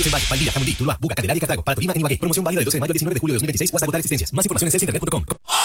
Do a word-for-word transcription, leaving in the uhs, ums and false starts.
Productos en Valle, Valdivia, Jamundí, Tuluá, Buga, Candelaria y Cartago. Para Tolima en Ibagué. Promoción válida del doce de mayo al diecinueve de julio de dos mil veintiséis o hasta agotar existencias. Más información en celsa internet punto com.